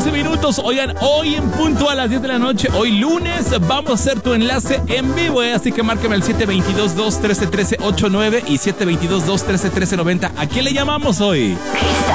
11 minutos. Oigan, hoy en punto a las 10 de la noche, hoy lunes, vamos a hacer tu enlace en vivo, así que márqueme al 722-213-1389 y 722-213-1390. ¿A quién le llamamos hoy?